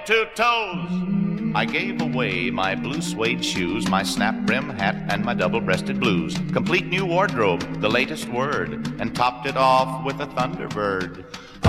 two toes. I gave away my blue suede shoes, my snap brim hat, and my double-breasted blues. Complete new wardrobe, the latest word, and topped it off with a Thunderbird.